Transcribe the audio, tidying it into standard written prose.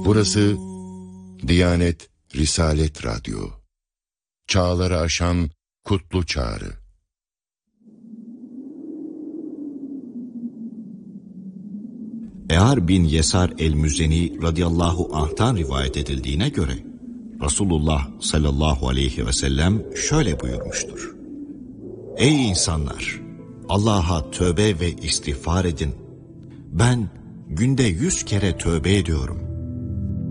Burası Diyanet Risalet Radyo. Çağları aşan kutlu çağrı. Eğer bin Yesar el-Müzeni radıyallahu anh'tan rivayet edildiğine göre Resulullah sallallahu aleyhi ve sellem şöyle buyurmuştur: Ey insanlar! Allah'a tövbe ve istiğfar edin. Ben günde 100 kere tövbe ediyorum.